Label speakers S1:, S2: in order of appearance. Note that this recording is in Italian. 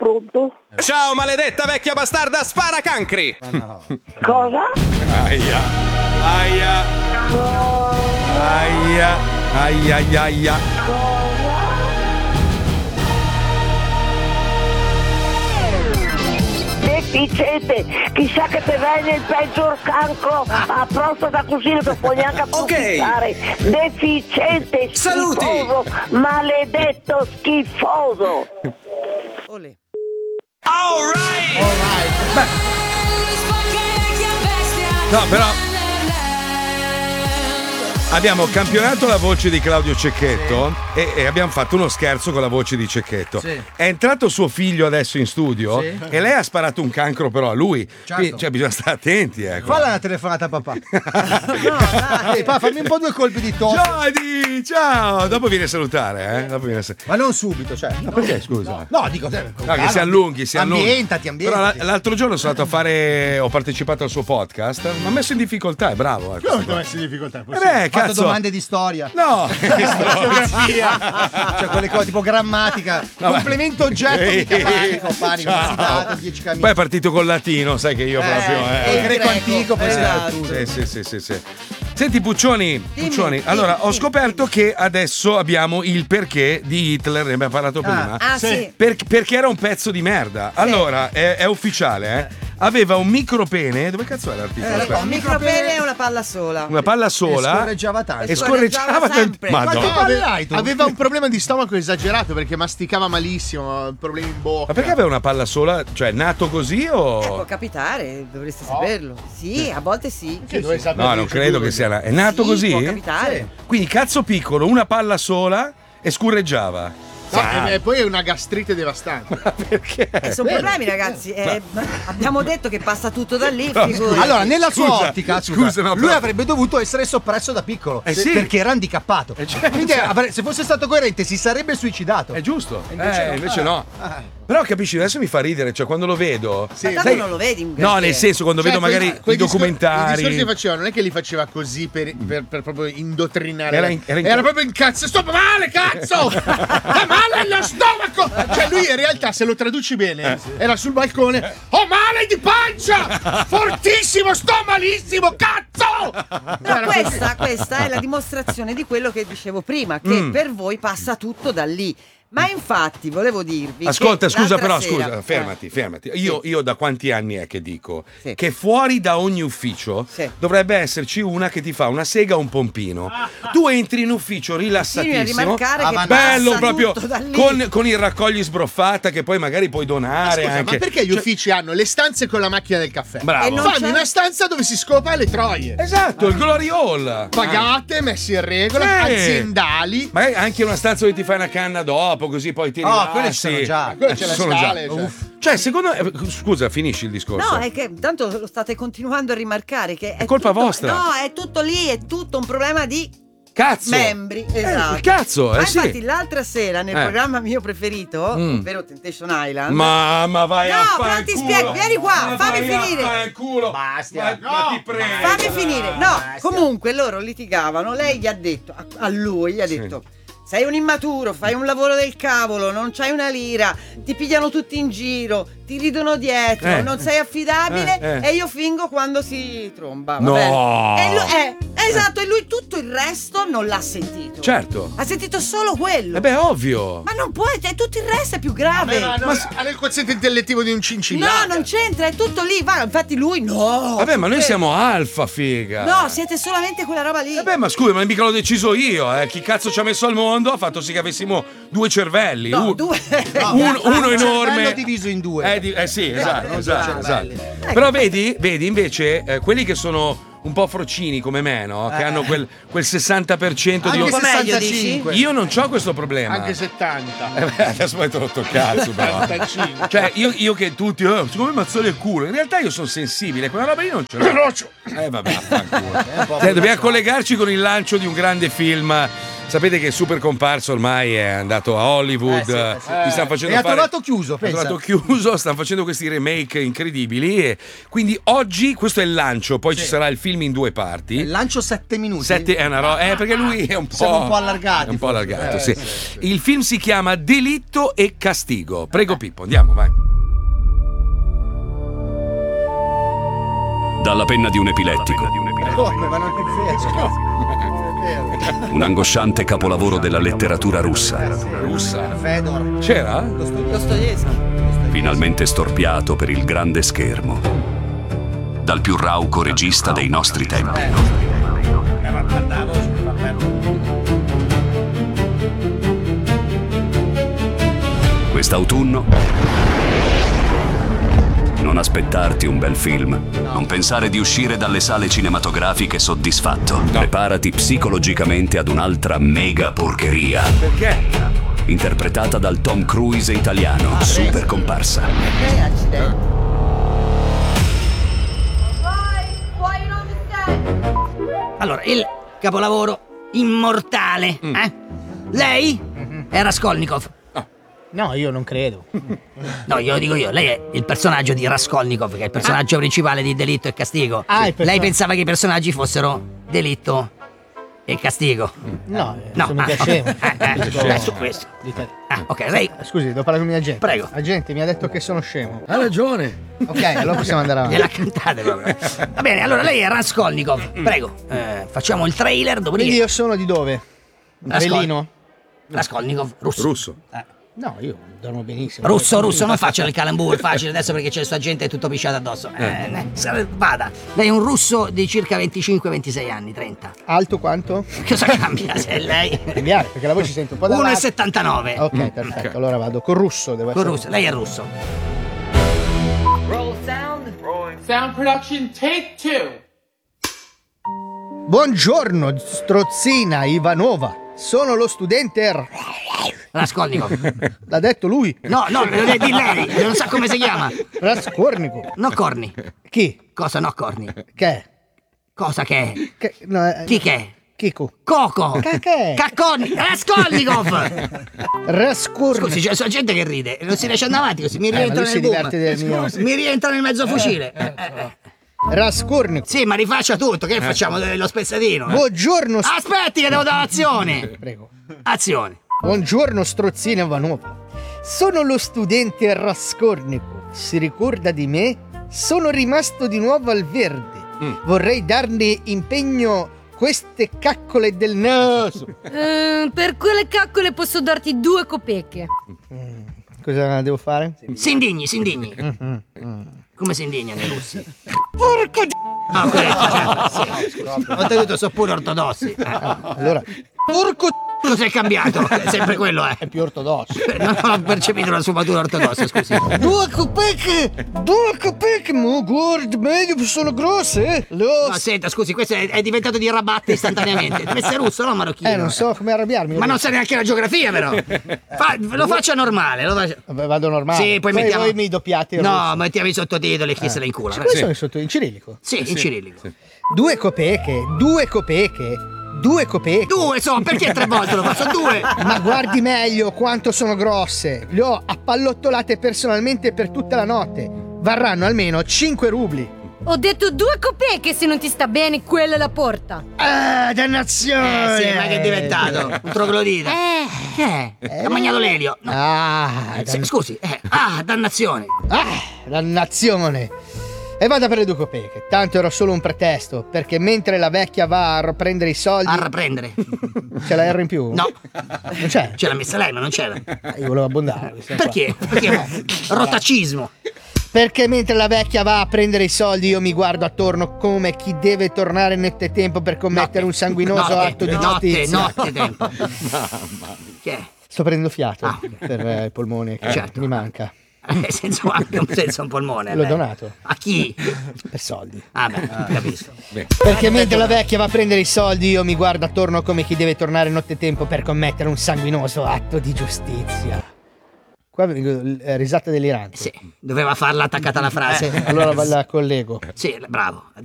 S1: Pronto?
S2: Ciao maledetta vecchia bastarda sparacancri!
S3: No.
S1: Cosa?
S2: Aia. Aia. Aia. Aia aia aia.
S1: Deficiente, chissà che te viene il peggior cancro a prostata così non ti puoi neanche approfittare. Deficiente,
S2: Saluti.
S1: schifoso, maledetto schifoso.
S4: Olè.
S3: No, però abbiamo campionato la voce di Claudio Cecchetto e abbiamo fatto uno scherzo con la voce di Cecchetto.
S5: Sì.
S3: È entrato suo figlio adesso in studio
S5: Sì.
S3: e lei ha sparato un cancro però a lui.
S5: Certo.
S3: Quindi, cioè, bisogna stare attenti, ecco.
S5: Falla una telefonata a papà. Dai, papà, fammi un po' 2 colpi di tosse.
S3: Ciao Edi, ciao. Dopo vieni a salutare, eh? Dopo vieni a
S5: Ma non subito, cioè.
S3: Ma perché, scusa?
S5: No, dico
S3: No, che si allunghi, si allunghi.
S5: Ambientati.
S3: Però l'altro giorno sono andato a fare, ho partecipato al suo podcast, mi ha messo in difficoltà, è bravo.
S6: Io non ti ho messo in difficoltà.
S3: Beh,
S5: Fatto
S3: cazzo.
S5: domande di storia.
S3: No,
S5: Cioè quelle cose tipo grammatica. Complemento oggetto, mica panico,
S3: Ciao.
S5: citato, 10 camini.
S3: Poi è partito con latino, sai che io proprio.
S5: E il greco antico, poi
S4: esatto.
S3: Sì. Senti Puccioni, allora ho scoperto che adesso abbiamo il perché di Hitler, ne abbiamo parlato prima.
S4: Ah, sì.
S3: Perché era un pezzo di merda. Allora, è ufficiale, aveva un micropene. Dove cazzo è l'articolo? Aspetta.
S4: Un micropene e una palla sola.
S3: Una palla sola.
S5: E scorreggiava tanto.
S3: E scorreggiava tanto.
S4: sempre.
S3: Madonna.
S6: Aveva un problema di stomaco esagerato perché masticava malissimo, problemi in bocca.
S3: Ma perché aveva una palla sola? Cioè, è nato così o.
S4: Può capitare, dovreste saperlo. Sì, a volte sì.
S6: Che dovevi sapere,
S3: No, non credo che sia. È nato
S4: Sì,
S3: così?
S4: può capitare.
S3: Quindi cazzo piccolo, una palla sola e scurreggiava.
S6: No, e poi è una gastrite devastante.
S3: Perché?
S4: Sono problemi, ragazzi. Abbiamo detto che passa tutto da lì.
S3: No,
S4: figurati.
S5: Allora, nella sua
S3: Scusa,
S5: ottica,
S3: scusa, no,
S5: lui
S3: però-
S5: avrebbe dovuto essere soppresso da piccolo.
S3: Sì.
S5: Perché era handicappato.
S3: certo.
S5: Quindi, se fosse stato coerente, si sarebbe suicidato.
S3: È giusto.
S5: Invece
S3: Invece
S5: no.
S3: no. Però capisci, adesso mi fa ridere, cioè quando lo vedo.
S4: Ma tanto non lo vedi un
S3: No,
S4: granché.
S3: nel senso, quando vedo magari i
S6: I
S3: documentari.
S6: discorsi che faceva non è che li faceva così per proprio indottrinare.
S3: Era
S6: Proprio in cazzo. Sto male, cazzo! Fa male lo stomaco! Cioè, lui in realtà, se lo traduci bene, era sul balcone. Ho male di pancia! Fortissimo, sto malissimo, cazzo!
S4: No, questa è la dimostrazione di quello che dicevo prima, che per voi passa tutto da lì. Ma infatti volevo dirvi.
S3: Ascolta,
S4: che
S3: scusa,
S4: l'altra
S3: però,
S4: sera-
S3: scusa, fermati. Io da quanti anni è che dico
S4: Sì.
S3: che fuori da ogni ufficio
S4: Sì.
S3: dovrebbe esserci una che ti fa una sega o un pompino. Tu entri in ufficio
S4: Continui a
S3: rilassatissimo,
S4: rimarcare che
S3: bello
S4: passa
S3: proprio
S4: tutto da lì.
S3: con il raccogli sbroffata che poi magari puoi donare
S6: Scusa,
S3: anche.
S6: ma perché gli uffici hanno le stanze con la macchina del caffè?
S3: Bravo.
S4: E non
S6: Fanno
S4: c'è-
S6: una stanza dove si scopa le troie.
S3: Esatto, il Glory Hall.
S6: Pagate, messi in regola,
S3: Sì.
S6: aziendali.
S3: Magari anche una stanza dove ti fai una canna dopo, così poi ti
S5: quelle ci sono già.
S6: Quelle
S3: ci
S6: c'è le
S3: sono
S6: scale,
S3: già.
S6: cioè.
S3: Cioè, secondo me, scusa, finisci il discorso.
S4: No, è che tanto lo state continuando a rimarcare che è
S3: colpa
S4: tutto-
S3: vostra.
S4: No, è tutto lì, è tutto un problema di
S3: Cazzo.
S4: membri. Esatto.
S3: Cazzo,
S4: Ma
S3: sì.
S4: infatti l'altra sera nel programma mio preferito, ovvero Temptation Island.
S3: Ma vai
S4: No,
S3: a
S4: però
S3: fare
S4: ti spiego, vieni qua, fammi finire.
S3: il culo.
S5: Basta.
S3: Ma ti prego.
S4: Fammi finire. No, comunque loro litigavano. Lei gli ha detto, a lui gli ha detto: sei un immaturo, fai un lavoro del cavolo, non c'hai una lira, ti pigliano tutti in giro, ti ridono dietro, non sei affidabile e io fingo quando si tromba. Va
S3: No.
S4: bene? E esatto, e lui tutto il resto non l'ha sentito.
S3: Certo.
S4: Ha sentito solo quello.
S3: Eh beh, ovvio.
S4: Ma non puoi, cioè, tutto il resto è più grave.
S6: Ma ha il quoziente intellettivo di un
S4: No,
S6: cincillato.
S4: non c'entra, è tutto lì. Va, infatti lui no.
S3: Vabbè, ma noi siamo alfa, figa.
S4: No, siete solamente quella roba lì.
S3: Vabbè, ma scusa, ma mica l'ho deciso io, eh. Chi cazzo ci ha messo al mondo ha fatto sì che avessimo due cervelli.
S4: No, due.
S3: Uno enorme.
S5: Cervello diviso in due.
S3: Sì, esatto.
S5: cervelli.
S3: Però vedi invece, quelli che sono un po' frocini come me, no? Che hanno quel 60% di.
S5: Anche
S4: po' meglio,
S5: 65.
S3: Io non ho questo problema.
S6: Anche 70.
S3: Adesso mi hai rotto il cazzo, però.
S6: 75.
S3: Cioè, io che tutti, siccome mazzoli il culo, in realtà io sono sensibile, quella roba lì non ce l'ho. Vabbè, affanculo. Dobbiamo collegarci con il lancio di un grande film Sapete che super comparso ormai è andato a Hollywood. Ti stanno facendo
S5: E ha trovato chiuso, pensa.
S3: Ha trovato chiuso, stanno facendo questi remake incredibili. E quindi oggi questo è il lancio, poi ci sarà il film in 2 parti.
S5: Il lancio 7 minuti.
S3: 7 è una roba. Perché lui è un po'.
S5: Siamo un po' allargati.
S3: È un po' allargato, sì. Il film si chiama Delitto e Castigo. Prego, Pippo, andiamo, vai.
S7: Dalla penna di un epilettico.
S5: Come? Ma non è vero.
S7: Un angosciante capolavoro della letteratura russa.
S5: Fedor.
S3: C'era?
S4: Dostoevskij.
S7: Finalmente storpiato per il grande schermo. Dal più rauco regista dei nostri tempi. Quest'autunno non aspettarti un bel film. Non pensare di uscire dalle sale cinematografiche soddisfatto. Preparati psicologicamente ad un'altra mega porcheria.
S3: Perché?
S7: Interpretata dal Tom Cruise italiano, super comparsa.
S4: Accidenti.
S8: Allora, il capolavoro immortale. Lei è Raskolnikov.
S6: No, io non credo.
S8: No, glielo dico io. Lei è il personaggio di Raskolnikov, che è il personaggio principale di Delitto e Castigo. Lei pensava che i personaggi fossero Delitto e Castigo.
S6: No,
S8: No,
S6: sono mica scemo.
S8: su questo. Ok, lei.
S6: Scusi, devo parlare con il mio agente.
S8: Prego.
S6: Agente, mi ha detto che sono scemo.
S3: Ha ragione.
S6: Ok, allora possiamo andare avanti.
S8: Gliela cantate proprio. Va bene, allora lei è Raskolnikov. Prego, facciamo il trailer, dopodiché.
S6: Quindi io sono di dove? Bellino?
S8: Raskolnikov, russo.
S6: No, io dormo benissimo.
S8: Russo, non faccia il calambur facile adesso perché c'è il suo agente tutto pisciato addosso. Vada. Lei è un russo di circa 25-26 anni, 30.
S6: Alto quanto?
S8: Cosa cambia se è lei?
S6: Cambiare, perché la voce sento un po' da
S8: 1,79.
S6: Ok, perfetto. Allora vado con russo, devo
S8: Con
S6: essere.
S8: russo, lei è russo.
S9: Roll sound. Rolling. Sound production, take 2.
S6: Buongiorno, strozzina Ivanova. Sono lo studente
S8: Raskolnikov.
S6: L'ha detto lui?
S8: No, è di lei, non sa come si chiama.
S6: Raskolnikov.
S8: No, Corni.
S6: Chi?
S8: Cosa no, Corni?
S6: Che è?
S8: Cosa che è?
S6: Chi
S8: che è?
S6: Chico.
S8: Coco.
S6: Che è?
S8: Cacconi. Raskolnikov.
S6: Raskolnikov.
S8: Scusi, c'è sua gente che ride. Non si riesce andare avanti così. Mi rientra
S6: lui
S8: nel
S6: si
S8: boom.
S6: diverte del mio.
S8: Mi rientra nel mezzo fucile.
S6: Raskolnikov.
S8: Sì, ma rifaccia tutto. Che facciamo? Lo spezzatino?
S6: Buongiorno.
S8: Aspetti che devo dare azione.
S6: Prego.
S8: Azione.
S6: Buongiorno, strozzina Ivanova. Sono lo studente Raskolnikov. Si ricorda di me? Sono rimasto di nuovo al verde. Vorrei darne impegno queste caccole del naso.
S10: Per quelle caccole posso darti 2 copecche.
S6: Cosa devo fare?
S8: Si indigni. Come si indignano i russi?
S6: Porco
S8: Ah, ok. Oltretutto sono pure ortodossi.
S6: Allora, porco
S8: Cosa è cambiato? Sempre quello è.
S6: È più ortodosso.
S8: Non ho percepito una sfumatura ortodossa, scusi.
S6: 2 copecche, ma guarda, meglio sono grosse,
S8: No, senta, scusi, questo è diventato di rabatte istantaneamente. Deve essere russo, no marocchino.
S6: Non so come arrabbiarmi.
S8: Ma non sa neanche la geografia, però. Lo faccia normale.
S6: Vabbè, vado normale.
S8: Sì, poi mettiamo.
S6: Voi mi doppiate.
S8: No, mettiamo i sottotitoli e chi se la incula.
S6: Come sono sotto in cirillico?
S8: Sì, in cirillico.
S6: 2 copecche. 2 copecche.
S8: Due, so, perché 3 volte lo faccio 2?
S6: Ma guardi meglio quanto sono grosse. Le ho appallottolate personalmente per tutta la notte. Varranno almeno 5 rubli.
S10: Ho detto 2 copecche, se non ti sta bene, quella è la porta.
S6: Ah, dannazione!
S8: Sì, ma che è diventato? Un troglodita. Che è? Ha mangiato l'elio. No. Scusi, dannazione.
S6: Dannazione. E vada per le 2 copecche. Tanto era solo un pretesto, perché mentre la vecchia va a riprendere i soldi.
S8: A riprendere?
S6: C'è la R in più?
S8: No.
S6: Non c'è?
S8: Ce l'ha messa lei, ma non c'era.
S6: Io volevo abbondare.
S8: Perché? Perché rotacismo.
S6: Perché mentre la vecchia va a prendere i soldi io mi guardo attorno come chi deve tornare nel tempo per commettere un sanguinoso atto di giustizia.
S8: Notte tempo. Che è?
S6: Sto prendendo fiato per i polmoni che mi manca.
S8: Senso anche un senso un polmone.
S6: L'ho donato.
S8: A chi?
S6: Per soldi.
S8: Capisco.
S6: Perché mentre la vecchia va a prendere i soldi io mi guardo attorno come chi deve tornare nottetempo per commettere un sanguinoso atto di giustizia. Qua risata delirante.
S8: Sì, doveva farla attaccata alla frase.
S6: Allora la collego.
S8: Sì, bravo.